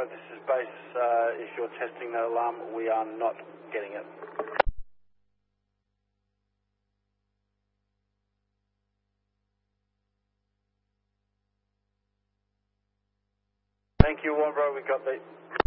Bravo, this is base. If you're testing that alarm, we are not getting it. Thank you, 1 Bravo, we got the